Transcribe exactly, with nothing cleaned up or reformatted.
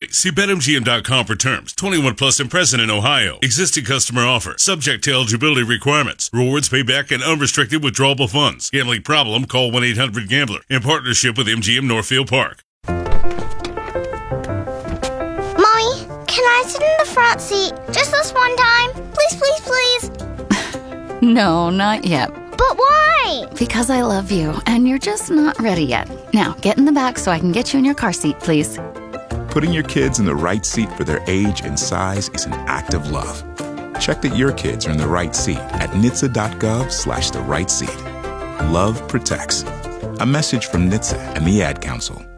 See Bet M G M dot com for terms. twenty-one plus and present in Ohio. Existing customer offer. Subject to eligibility requirements. Rewards payback and unrestricted withdrawable funds. Gambling problem? Call one eight hundred gambler. In partnership with M G M Northfield Park. Mommy, can I sit in the front seat just this one time? Please, please, please. No, not yet. But why? Because I love you, and you're just not ready yet. Now, get in the back so I can get you in your car seat, please. Putting your kids in the right seat for their age and size is an act of love. Check that your kids are in the right seat at N H T S A dot gov slash the right seat. Love protects. A message from N H T S A and the Ad Council.